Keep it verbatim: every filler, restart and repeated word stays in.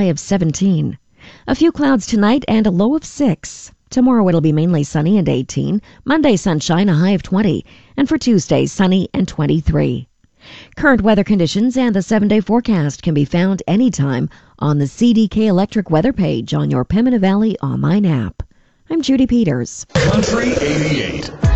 high of seventeen. A few clouds tonight and a low of six. Tomorrow it'll be mainly sunny and eighteen. Monday, sunshine, a high of twenty. And for Tuesday, sunny and twenty-three. Current weather conditions and the seven-day forecast can be found anytime on the C D K Electric weather page on your Pembina Valley online app. I'm Judy Peters. Country eighty-eight.